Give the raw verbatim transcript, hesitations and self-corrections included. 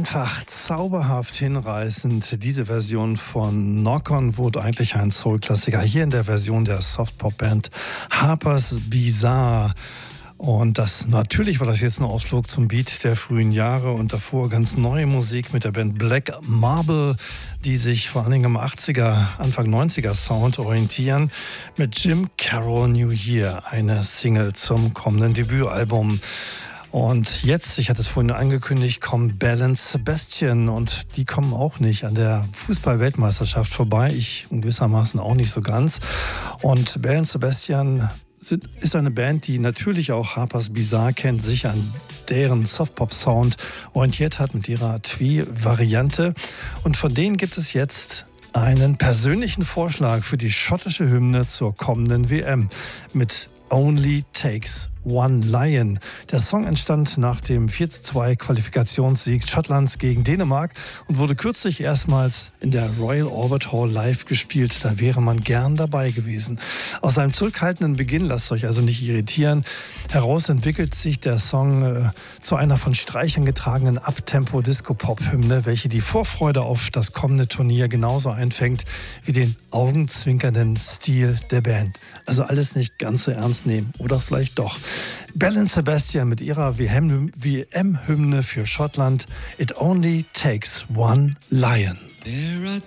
einfach zauberhaft hinreißend. Diese Version von Knock On wurde eigentlich ein Soul-Klassiker. Hier in der Version der Soft-Pop-Band Harper's Bazaar. Und das, natürlich war das jetzt ein Ausflug zum Beat der frühen Jahre und davor ganz neue Musik mit der Band Black Marble, die sich vor allen Dingen am achtziger, Anfang neunziger Sound orientieren, mit Jim Carroll New Year, eine Single zum kommenden Debütalbum. Und jetzt, ich hatte es vorhin angekündigt, kommt Belle und Sebastian und die kommen auch nicht an der Fußball-Weltmeisterschaft vorbei, ich gewissermaßen auch nicht so ganz. Und Belle und Sebastian sind, ist eine Band, die natürlich auch Harper's Bazaar kennt, sich an deren Softpop-Sound orientiert hat mit ihrer Twee-Variante. Und von denen gibt es jetzt einen persönlichen Vorschlag für die schottische Hymne zur kommenden W M mit Only Takes One Lion. Der Song entstand nach dem vier zu zwei Qualifikationssieg Schottlands gegen Dänemark und wurde kürzlich erstmals in der Royal Albert Hall live gespielt. Da wäre man gern dabei gewesen. Aus einem zurückhaltenden Beginn, lasst euch also nicht irritieren, heraus entwickelt sich der Song äh, zu einer von Streichern getragenen Uptempo-Disco-Pop-Hymne, welche die Vorfreude auf das kommende Turnier genauso einfängt wie den augenzwinkernden Stil der Band. Also alles nicht ganz so ernst nehmen. Oder vielleicht doch. Belle und Sebastian mit ihrer W M-Hymne für Schottland. It only takes one lion. There are